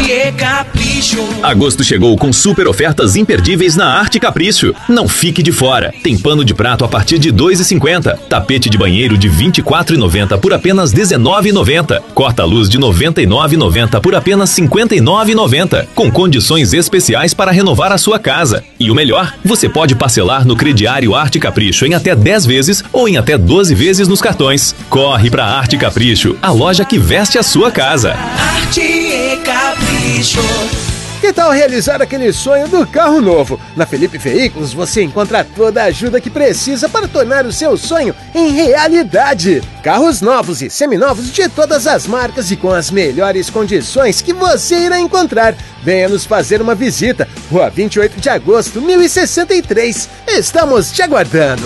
e Capricho. Agosto chegou com super ofertas imperdíveis na Arte Capricho. Não fique de fora. Tem pano de prato a partir de R$ 2,50. Tapete de banheiro de R$ 24,90 por apenas R$ 19,90. Corta-luz de R$ 99,90 por apenas R$ 59,90. Com condições especiais para renovar a sua casa. E o melhor, você pode parcelar no crediário Arte Capricho em até 10 vezes ou em até 12 vezes nos cartões. Corre pra Arte Capricho, a loja que veste a sua casa. Arte e Capricho. Que tal realizar aquele sonho do carro novo? Na Felipe Veículos você encontra toda a ajuda que precisa para tornar o seu sonho em realidade. Carros novos e seminovos de todas as marcas e com as melhores condições que você irá encontrar. Venha nos fazer uma visita. Rua 28 de agosto, 1063. Estamos te aguardando.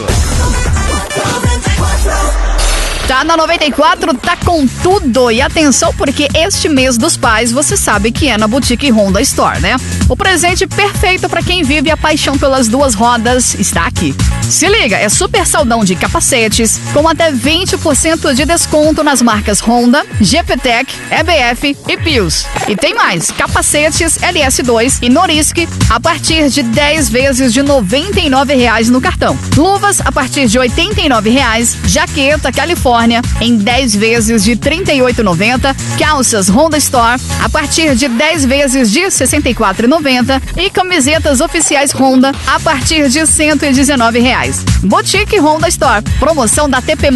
Tá na 94, tá com tudo. E atenção, porque este mês dos pais, você sabe que é na Boutique Honda Store, né? O presente perfeito para quem vive a paixão pelas duas rodas está aqui. Se liga, é super saldão de capacetes, com até 20% de desconto nas marcas Honda, GPTEC, EBF e Pius. E tem mais, capacetes LS2 e Norisque a partir de 10 vezes de R$ 99,00 no cartão. Luvas a partir de R$ 89,00, jaqueta Califórnia em 10 vezes de R$ 38,90, calças Honda Store a partir de 10 vezes de R$ 64,90 e camisetas oficiais Honda a partir de R$ 119,00. Boutique Honda Store, promoção da TP